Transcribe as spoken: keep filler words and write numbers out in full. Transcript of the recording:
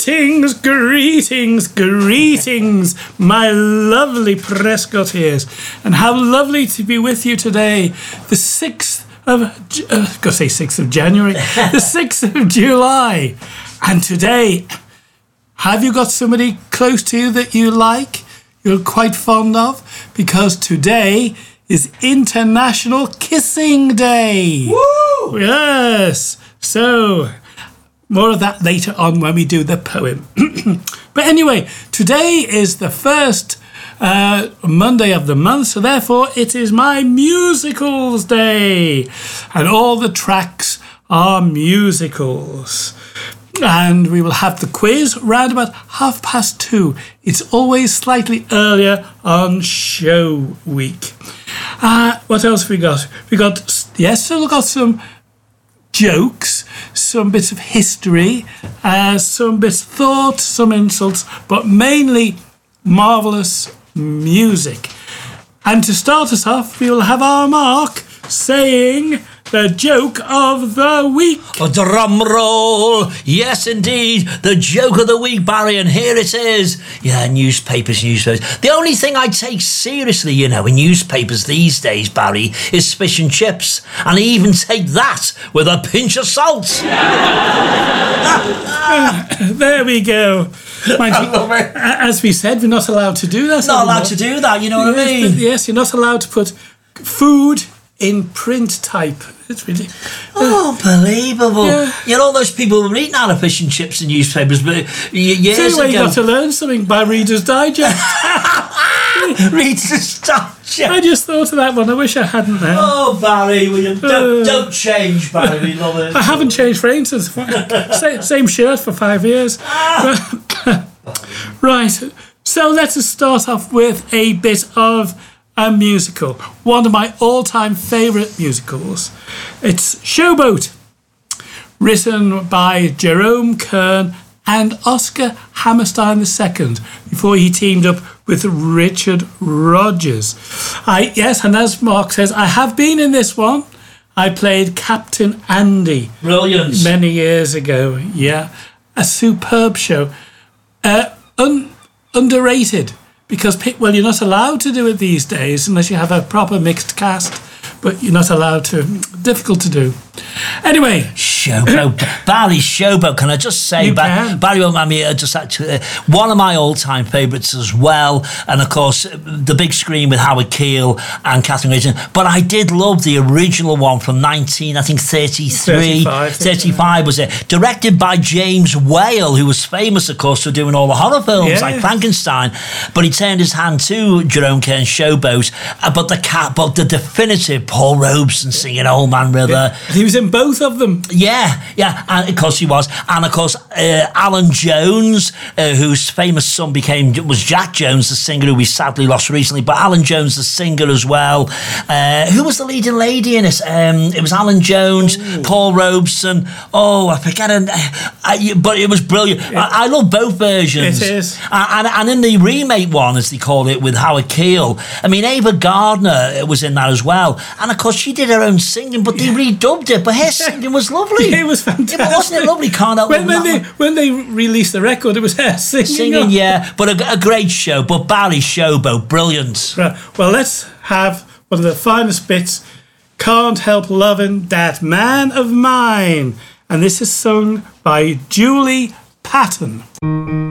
Greetings, greetings, greetings, my lovely Prescottiers, and how lovely to be with you today, the sixth of, uh, gotta say sixth of January, the sixth of July, and today, have you got somebody close to you that you like, you're quite fond of? Because today is International Kissing Day. Woo! Yes, so... more of that later on when we do the poem. But anyway, today is the first uh, Monday of the month, so therefore it is my musicals day. And all the tracks are musicals. And we will have the quiz round about half past two. It's always slightly earlier on show week. Uh, what else have we got? We got, yes, so we've got some jokes, some bits of history, uh, some bits of thought, some insults, but mainly marvellous music. And to start us off, we will have our Mark saying the joke of the week. A drum roll. Yes, indeed. The joke of the week, Barry, and here it is. Yeah, newspapers, newspapers. The only thing I take seriously, you know, in newspapers these days, Barry, is fish and chips. And I even take that with a pinch of salt. uh, there we go. Mind you, love it. As we said, we're not allowed to do that. Not allowed to do that, you know what yes, I mean? Yes, you're not allowed to put food in print type. It's really uh, unbelievable. Yeah. You know, all those people were eating out of fish and chips in newspapers, but years so anyway, ago. you got to learn something by Reader's Digest. Reader's Digest. I just thought of that one. I wish I hadn't now. Oh, Barry, William, don't, Uh, don't change, Barry. We love it. I haven't changed for ages. Same, same shirt for five years. Right. So let us start off with a bit of a musical. One of my all-time favourite musicals. It's Showboat, written by Jerome Kern and Oscar Hammerstein the Second, before he teamed up with Richard Rodgers. I yes, and as Mark says, I have been in this one. I played Captain Andy. Brilliant. Many years ago, yeah. A superb show. Uh, un- underrated. Because, well, you're not allowed to do it these days unless you have a proper mixed cast, but you're not allowed to. Difficult to do. Anyway. Showboat. Barry Showboat, can I just say, You ba- can. Barry O'Mammy, uh, just actually, uh, one of my all-time favourites as well, and of course, uh, the big screen with Howard Keel and Catherine Grayson, but I did love the original one from nineteen, I think, thirty-three. thirty-five. thirty-five was it. Directed by James Whale, who was famous, of course, for doing all the horror films, Yeah. like Frankenstein, but he turned his hand to Jerome Kern's Showboat, uh, but the cat, but the definitive Paul Robeson singing Old Man River. He was in both of them. Yeah, yeah, and of course he was, and of course uh, Alan Jones, uh, whose famous son became was Jack Jones, the singer who we sadly lost recently, but Alan Jones, the singer as well. Uh, who was the leading lady in it? Um, it was Alan Jones, Ooh. Paul Robeson. Oh, I forget her. Uh, but it was brilliant. It, I, I love both versions. It is, uh, and and in the remake one, as they call it, with Howard Keel, I mean Ava Gardner was in that as well, and of course she did her own singing, but they redubbed it. But her singing was lovely. It was fantastic. Yeah, but wasn't it lovely? Can't help when, when that they one. when they released the record, it was her singing. Singing, yeah, but a, a great show. But Barry Showboat, brilliant. Right. Well, let's have one of the finest bits. Can't Help Loving That Man of Mine, and this is sung by Julie Patton.